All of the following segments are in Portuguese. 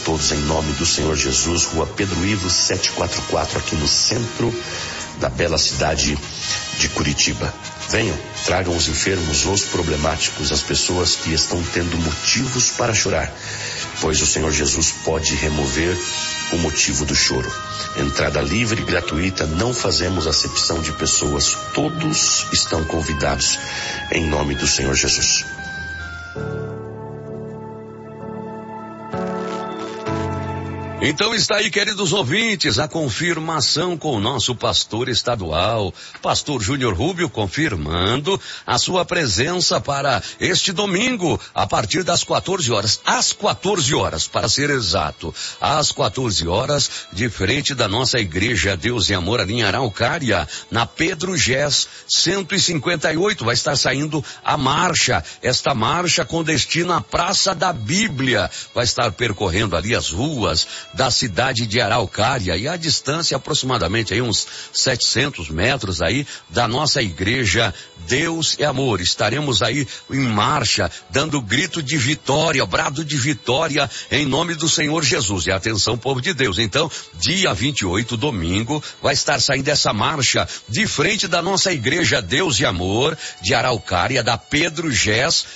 todos em nome do Senhor Jesus. Rua Pedro Ivo 744, aqui no centro da bela cidade de Curitiba. Venham, tragam os enfermos, os problemáticos, as pessoas que estão tendo motivos para chorar, pois o Senhor Jesus pode remover o motivo do choro. Entrada livre e gratuita, não fazemos acepção de pessoas, todos estão convidados em nome do Senhor Jesus. Então está aí, queridos ouvintes, a confirmação com o nosso pastor estadual, pastor Júnior Rubio, confirmando a sua presença para este domingo, a partir das 14 horas, às 14 horas, para ser exato, às 14 horas, de frente da nossa igreja Deus e Amor, ali em Araucária, na Pedro Gés 158, vai estar saindo a marcha, esta marcha com destino à Praça da Bíblia, vai estar percorrendo ali as ruas da cidade de Araucária, e a distância aproximadamente aí uns 700 metros aí da nossa igreja Deus e Amor. Estaremos aí em marcha, dando grito de vitória, brado de vitória em nome do Senhor Jesus. E atenção, povo de Deus, então, dia 28, domingo, vai estar saindo essa marcha de frente da nossa igreja Deus e Amor de Araucária, da Pedro Gés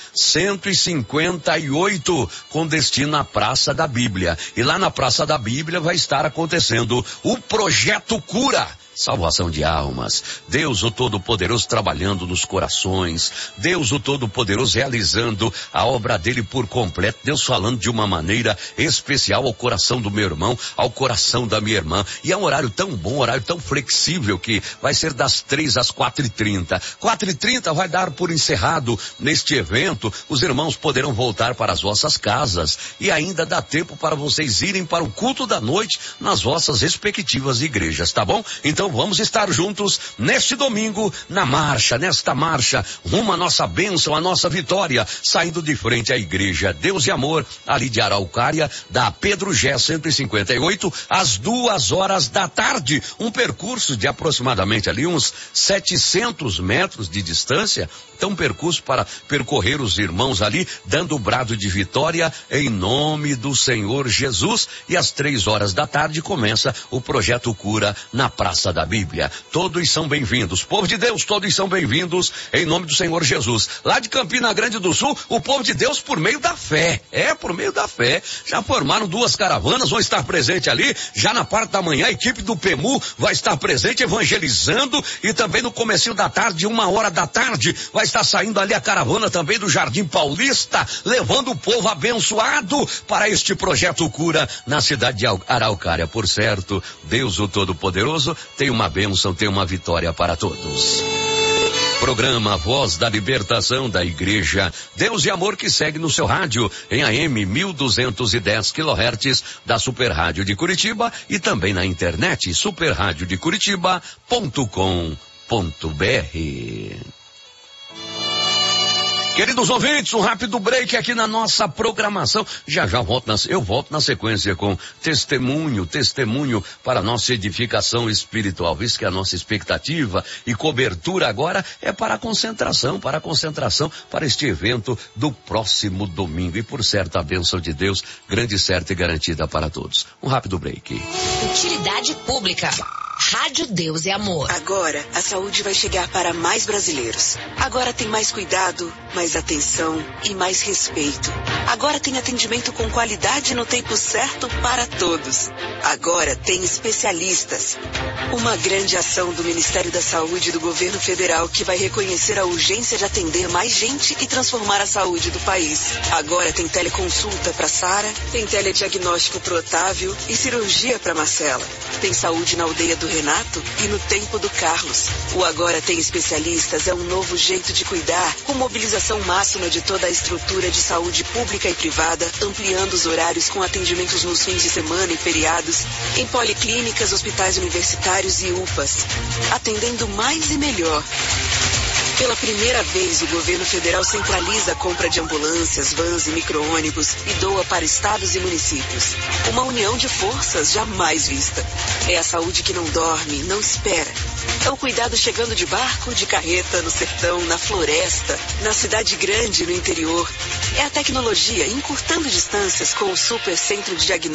158, com destino à Praça da Bíblia. E lá na Praça da Bíblia vai estar acontecendo o Projeto Cura, salvação de almas. Deus o Todo-Poderoso trabalhando nos corações, Deus o Todo-Poderoso realizando a obra dele por completo, Deus falando de uma maneira especial ao coração do meu irmão, ao coração da minha irmã. E é um horário tão bom, horário tão flexível, que vai ser das 3 às 4h30. 4h30 vai dar por encerrado neste evento. Os irmãos poderão voltar para as vossas casas e ainda dá tempo para vocês irem para o culto da noite nas vossas respectivas igrejas, tá bom? Então vamos estar juntos neste domingo, nesta marcha, rumo à nossa bênção, à nossa vitória, saindo de frente à igreja Deus e Amor, ali de Araucária, da Pedro Gés 158, às 2 horas da tarde. Um percurso de aproximadamente ali uns 700 metros de distância. Então, percurso para percorrer os irmãos ali, dando o brado de vitória em nome do Senhor Jesus. E às 3 horas da tarde começa o Projeto Cura na Praça da Bíblia. Todos são bem-vindos. Povo de Deus, todos são bem-vindos em nome do Senhor Jesus. Lá de Campina Grande do Sul, o povo de Deus por meio da fé. Por meio da fé. Já formaram 2 caravanas, vão estar presentes ali. Já na parte da manhã, a equipe do PEMU vai estar presente evangelizando, e também no comecinho da tarde, 1h da tarde, vai estar saindo ali a caravana também do Jardim Paulista, levando o povo abençoado para este Projeto Cura na cidade de Araucária. Por certo, Deus o Todo-Poderoso tem uma bênção, tem uma vitória para todos. Programa Voz da Libertação da Igreja Deus e Amor, que segue no seu rádio em AM 1210 kHz da Super Rádio de Curitiba, e também na internet superradiodecuritiba.com.br. Queridos ouvintes, um rápido break aqui na nossa programação. Já eu volto na sequência com testemunho para a nossa edificação espiritual. Visto que a nossa expectativa e cobertura agora é para a concentração, para este evento do próximo domingo. E por certo, a bênção de Deus, grande, certa e garantida para todos. Um rápido break. Utilidade pública. Rádio Deus e Amor. Agora, a saúde vai chegar para mais brasileiros. Agora tem mais cuidado, mais atenção e mais respeito. Agora tem atendimento com qualidade no tempo certo para todos. Agora tem especialistas. Uma grande ação do Ministério da Saúde e do Governo Federal, que vai reconhecer a urgência de atender mais gente e transformar a saúde do país. Agora tem teleconsulta para Sara, tem telediagnóstico pro Otávio e cirurgia para Marcela. Tem saúde na aldeia do Renato e no tempo do Carlos. O Agora Tem Especialistas é um novo jeito de cuidar, com mobilização máxima de toda a estrutura de saúde pública e privada, ampliando os horários com atendimentos nos fins de semana e feriados, em policlínicas, hospitais universitários e UPAs, atendendo mais e melhor. Pela primeira vez, o governo federal centraliza a compra de ambulâncias, vans e micro-ônibus e doa para estados e municípios. Uma união de forças jamais vista. É a saúde que não dorme, não espera. É o cuidado chegando de barco, de carreta, no sertão, na floresta, na cidade grande, no interior. É a tecnologia encurtando distâncias com o Super Centro de Diagnóstico